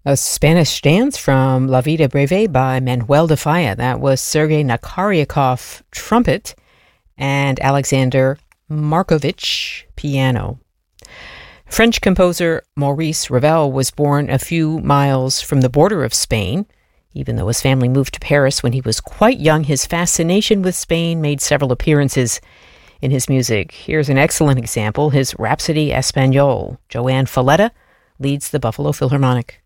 A Spanish dance from La Vida Breve by Manuel de Falla. That was Sergei Nakaryakov, trumpet, and Alexander Markovich, piano. French composer Maurice Ravel was born a few miles from the border of Spain. Even though his family moved to Paris when he was quite young, his fascination with Spain made several appearances in his music. Here's an excellent example, his Rhapsody Espagnole. Joanne Falletta leads the Buffalo Philharmonic.